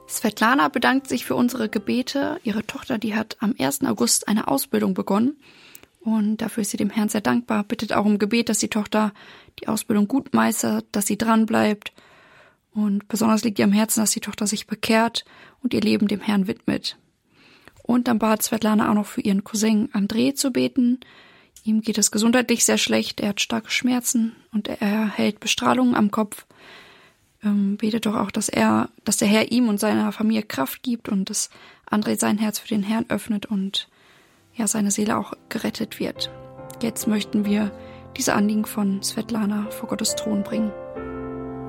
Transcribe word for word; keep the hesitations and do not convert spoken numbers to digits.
Svetlana bedankt sich für unsere Gebete. Ihre Tochter, die hat am ersten August eine Ausbildung begonnen und dafür ist sie dem Herrn sehr dankbar, bittet auch um Gebet, dass die Tochter die Ausbildung gut meistert, dass sie dran bleibt und besonders liegt ihr am Herzen, dass die Tochter sich bekehrt und ihr Leben dem Herrn widmet. Und dann bat Svetlana auch noch für ihren Cousin Andrei zu beten. Ihm geht es gesundheitlich sehr schlecht, er hat starke Schmerzen und er erhält Bestrahlungen am Kopf. Ähm, betet doch auch, dass er, dass der Herr ihm und seiner Familie Kraft gibt und dass Andrei sein Herz für den Herrn öffnet und ja, seine Seele auch gerettet wird. Jetzt möchten wir diese Anliegen von Svetlana vor Gottes Thron bringen.